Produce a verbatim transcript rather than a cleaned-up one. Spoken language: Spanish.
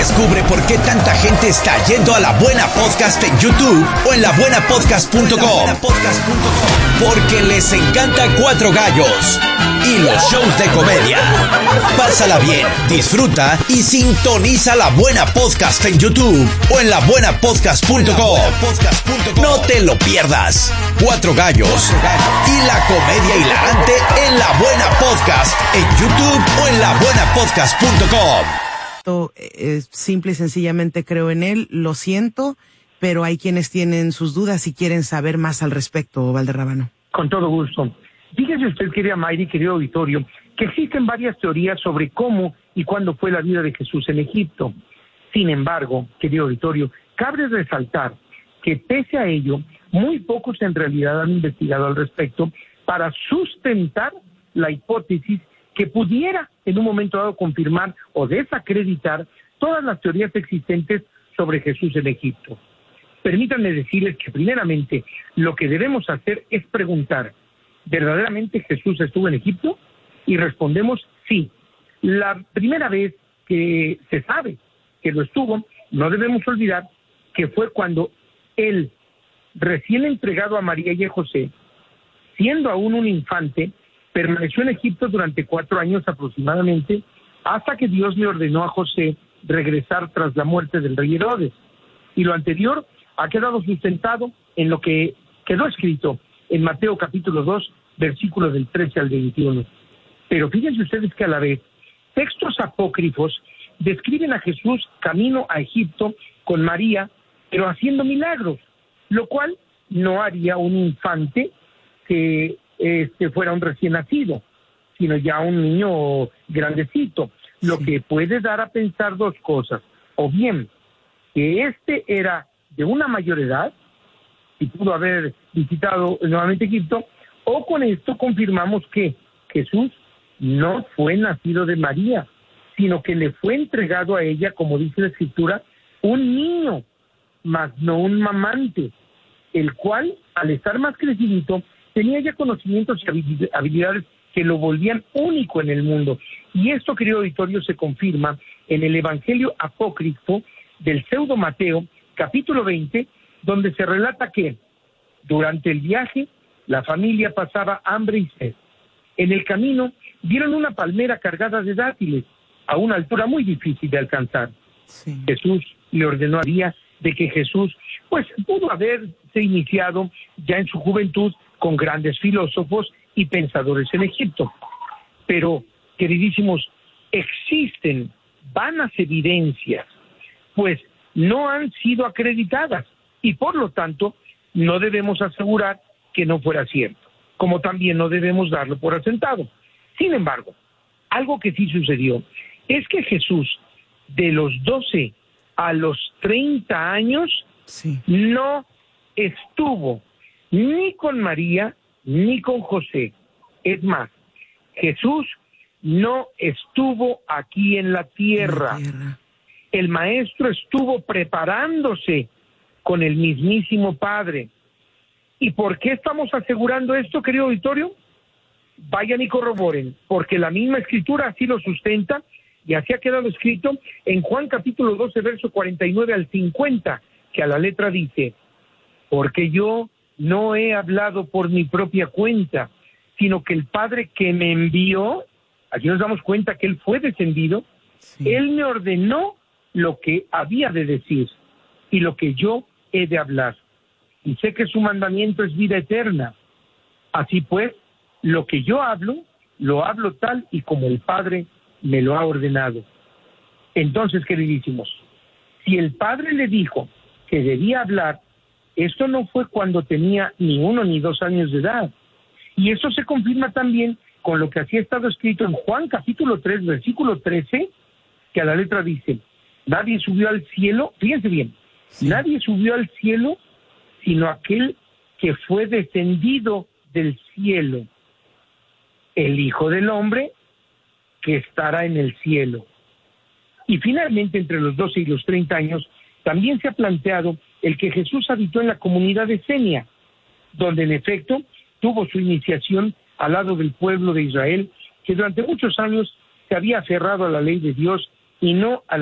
Descubre por qué tanta gente está yendo a La Buena Podcast en YouTube o en la buena podcast punto com. Porque les encanta Cuatro Gallos y los shows de comedia. Pásala bien, disfruta y sintoniza La Buena Podcast en YouTube o en la buena podcast punto com. No te lo pierdas. Cuatro Gallos y la comedia hilarante en La Buena Podcast en YouTube o en la buena podcast punto com. Eh, simple y sencillamente creo en él, lo siento, pero hay quienes tienen sus dudas y quieren saber más al respecto, Valderrábano. Con todo gusto. Fíjese usted, querida Mayri, querido auditorio, que existen varias teorías sobre cómo y cuándo fue la vida de Jesús en Egipto. Sin embargo, querido auditorio, cabe resaltar que pese a ello, muy pocos en realidad han investigado al respecto para sustentar la hipótesis que pudiera en un momento dado confirmar o desacreditar todas las teorías existentes sobre Jesús en Egipto. Permítanme decirles que primeramente lo que debemos hacer es preguntar, ¿verdaderamente Jesús estuvo en Egipto? Y respondemos sí. La primera vez que se sabe que lo estuvo, no debemos olvidar que fue cuando él, recién entregado a María y a José, siendo aún un infante, permaneció en Egipto durante cuatro años aproximadamente, hasta que Dios le ordenó a José regresar tras la muerte del rey Herodes. Y lo anterior ha quedado sustentado en lo que quedó escrito en Mateo capítulo dos, versículos del trece al veintiuno. Pero fíjense ustedes que a la vez, textos apócrifos describen a Jesús camino a Egipto con María, pero haciendo milagros, lo cual no haría un infante que este fuera un recién nacido, sino ya un niño grandecito, lo sí. que puede dar a pensar dos cosas, o bien que este era de una mayor edad y pudo haber visitado nuevamente Egipto, o con esto confirmamos que Jesús no fue nacido de María, sino que le fue entregado a ella, como dice la Escritura, un niño, mas no un mamante, el cual, al estar más crecidito, tenía ya conocimientos y habilidades que lo volvían único en el mundo. Y esto, querido auditorio, se confirma en el Evangelio apócrifo del pseudo Mateo, capítulo veinte, donde se relata que durante el viaje la familia pasaba hambre y sed. En el camino vieron una palmera cargada de dátiles a una altura muy difícil de alcanzar. Sí. Jesús le ordenó a María de que Jesús pues pudo haberse iniciado ya en su juventud con grandes filósofos y pensadores en Egipto. Pero, queridísimos, existen vanas evidencias, pues no han sido acreditadas y por lo tanto no debemos asegurar que no fuera cierto, como también no debemos darlo por asentado. Sin embargo, algo que sí sucedió es que Jesús, de los doce a los treinta años, sí. no estuvo ni con María ni con José. Es más, Jesús no estuvo aquí en la tierra. En la tierra. El maestro estuvo preparándose con el mismísimo Padre. ¿Y por qué estamos asegurando esto, querido auditorio? Vayan y corroboren, porque la misma Escritura así lo sustenta y así ha quedado escrito en Juan capítulo doce, verso cuarenta y nueve al cincuenta, que a la letra dice: porque yo no he hablado por mi propia cuenta, sino que el Padre que me envió, aquí nos damos cuenta que Él fue descendido, sí. Él me ordenó lo que había de decir y lo que yo he de hablar. Y sé que su mandamiento es vida eterna. Así pues, lo que yo hablo, lo hablo tal y como el Padre me lo ha ordenado. Entonces, queridísimos, si el Padre le dijo que debía hablar, esto no fue cuando tenía ni uno ni dos años de edad. Y eso se confirma también con lo que así ha estado escrito en Juan capítulo tres, versículo trece, que a la letra dice: nadie subió al cielo, fíjense bien, sí. nadie subió al cielo sino aquel que fue descendido del cielo, el Hijo del Hombre que estará en el cielo. Y finalmente, entre los doce y los treinta años, también se ha planteado el que Jesús habitó en la comunidad de Senia, donde en efecto tuvo su iniciación al lado del pueblo de Israel, que durante muchos años se había aferrado a la ley de Dios y no a